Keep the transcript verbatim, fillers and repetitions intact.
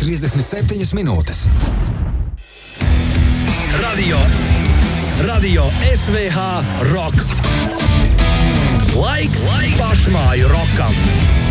trīsdesmit septiņas minūtes. Radio, radio S V H Rock. Laiks, laiks pašmāju rokam.